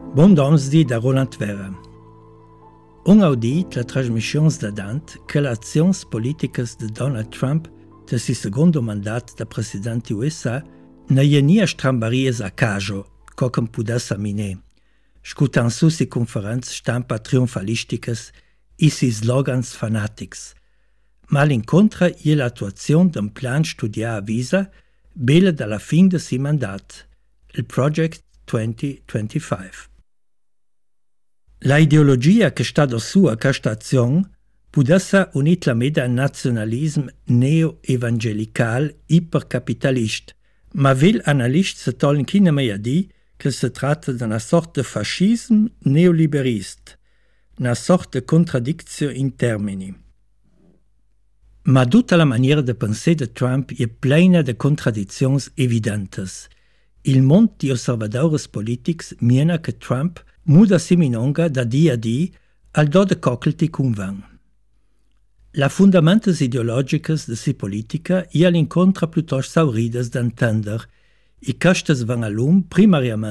Bon domsdi da Roland Vera. Un audit la trasmissione da Dant che le azioni politiche di Donald Trump del suo secondo mandato da presidente USA non sono strambarie a caso, come potesse mine. Scutan su si conferenze stampa trionfalistiche e si slogans fanatics. Ma l'incontro è l'attuazione di un plan studiato a visa, bella dalla fine del suo mandato, il Project 2025. La ideologia che sta su a questa azione potesse unitamente al nazionalismo neo-evangelical ipercapitalista, ma vil analisti si tolgono mai dire che si tratta di una sorta di fascismo neoliberista, una sorta di contraddizione in termini. Ma tutta la maniera di pensare di Trump è piena di contraddizioni evidenti. Il mondo di osservatori politici miena che Trump muda siminonga da dia a dia al do de cockelti convan. La fundamentas ideologicas de si politica è all'incontra piuttosto sauridas d'entender, e castas van a lum primariamente